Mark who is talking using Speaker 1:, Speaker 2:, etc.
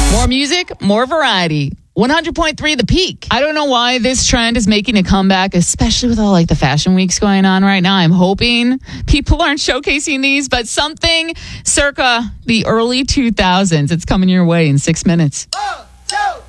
Speaker 1: More music, more variety. 100.3 The Peak. I don't know why this trend is making a comeback, especially with all like the fashion weeks going on right now. I'm hoping people aren't showcasing these, but something circa the early 2000s. It's coming your way in 6 minutes.